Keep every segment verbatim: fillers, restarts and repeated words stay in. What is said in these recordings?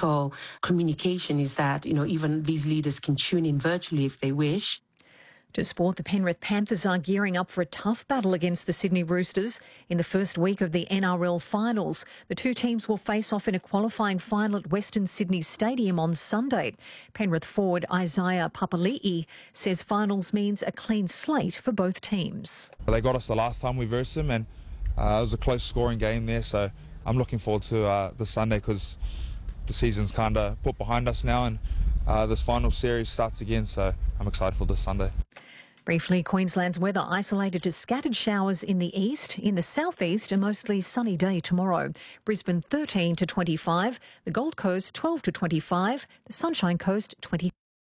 digital communication is that, you know, even these leaders can tune in virtually if they wish. To sport, the Penrith Panthers are gearing up for a tough battle against the Sydney Roosters in the first week of the N R L finals. The two teams will face off in a qualifying final at Western Sydney Stadium on Sunday. Penrith forward Isaiah Papali'i says finals means a clean slate for both teams. They got us the last time we versed them, and uh, it was a close scoring game there, so I'm looking forward to uh, the Sunday because the season's kind of put behind us now, and uh, this final series starts again, so I'm excited for this Sunday. Briefly, Queensland's weather isolated to scattered showers in the east. In the southeast, a mostly sunny day tomorrow. Brisbane thirteen to twenty-five, the Gold Coast twelve to twenty-five, the Sunshine Coast twenty.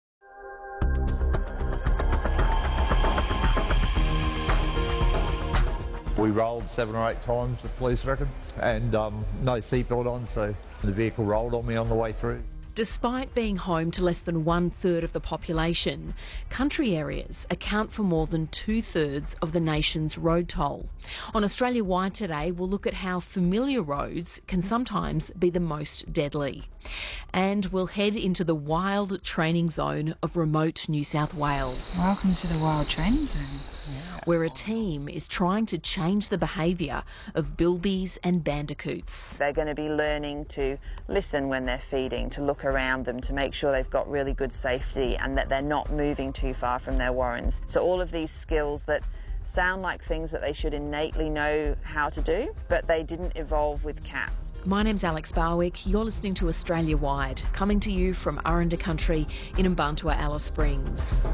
We rolled seven or eight times, the police reckon, and um, no seatbelt on, so the vehicle rolled on me on the way through. Despite being home to less than one-third of the population, country areas account for more than two-thirds of the nation's road toll. On Australia Wide today, we'll look at how familiar roads can sometimes be the most deadly. And we'll head into the wild training zone of remote New South Wales. Welcome to the wild training zone. Yeah. Where a team is trying to change the behaviour of bilbies and bandicoots. They're going to be learning to listen when they're feeding, to look around them, to make sure they've got really good safety and that they're not moving too far from their warrens. So all of these skills that sound like things that they should innately know how to do, but they didn't evolve with cats. My name's Alex Barwick. You're listening to Australia Wide, coming to you from Aranda Country in Mbantua, Alice Springs.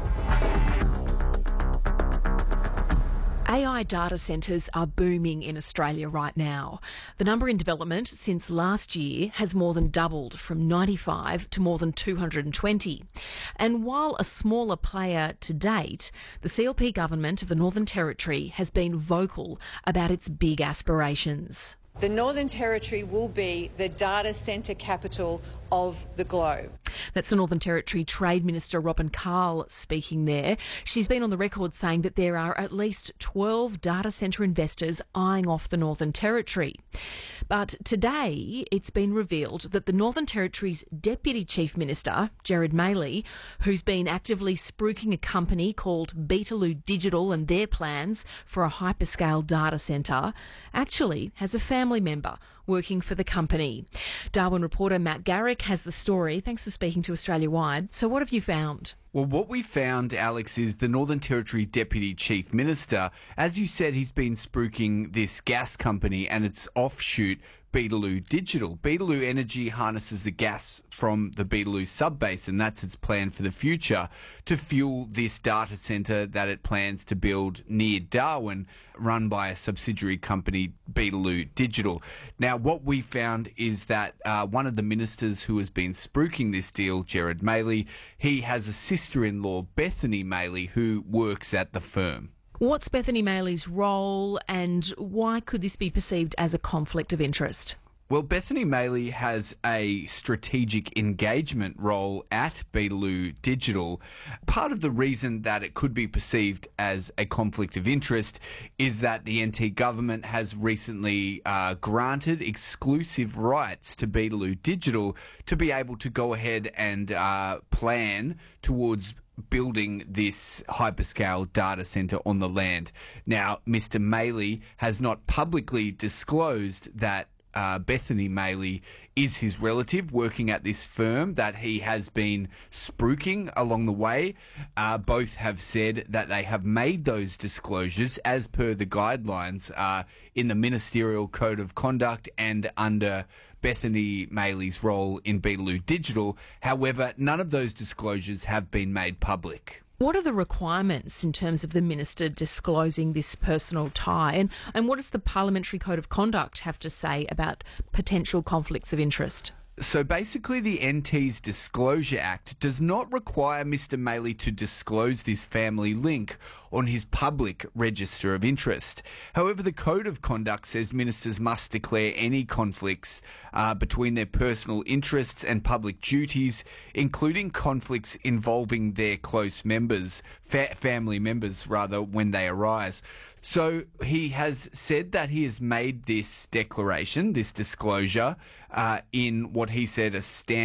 A I data centres are booming in Australia right now. The number in development since last year has more than doubled from ninety-five to more than two hundred twenty. And while a smaller player to date, the C L P government of the Northern Territory has been vocal about its big aspirations. The Northern Territory will be the data centre capital of the globe. That's the Northern Territory Trade Minister Robin Carl speaking there. She's been on the record saying that there are at least twelve data centre investors eyeing off the Northern Territory. But today it's been revealed that the Northern Territory's Deputy Chief Minister, Gerard Maley, who's been actively spruiking a company called Beetaloo Digital and their plans for a hyperscale data centre, actually has a family member working for the company. Darwin reporter Matt Garrick has the story. Thanks for speaking to Australia Wide. So what have you found? Well, what we found, Alex, is the Northern Territory Deputy Chief Minister. As you said, he's been spruiking this gas company and its offshoot, Beetaloo Digital. Beetaloo Energy harnesses the gas from the Beetaloo sub-basin. That's its plan for the future, to fuel this data centre that it plans to build near Darwin, run by a subsidiary company, Beetaloo Digital. Now, what we found is that uh, one of the ministers who has been spruiking this deal, Gerard Maley, he has a sister-in-law, Bethany Maley, who works at the firm. What's Bethany Maley's role and why could this be perceived as a conflict of interest? Well, Bethany Maley has a strategic engagement role at Beetaloo Digital. Part of the reason that it could be perceived as a conflict of interest is that the N T government has recently uh, granted exclusive rights to Beetaloo Digital to be able to go ahead and uh, plan towards building this hyperscale data centre on the land. Now, Mister Maley has not publicly disclosed that Uh, Bethany Maley is his relative working at this firm that he has been spruiking along the way. Uh, both have said that they have made those disclosures as per the guidelines uh, in the Ministerial Code of Conduct and under Bethany Maley's role in Beetaloo Digital. However, none of those disclosures have been made public. What are the requirements in terms of the minister disclosing this personal tie? And, and what does the Parliamentary Code of Conduct have to say about potential conflicts of interest? So basically the N T's Disclosure Act does not require Mister Maley to disclose this family link on his public register of interest. However, the Code of Conduct says ministers must declare any conflicts uh, between their personal interests and public duties, including conflicts involving their close members, fa- family members rather, when they arise. So he has said that he has made this declaration, this disclosure, uh, in what he said a stand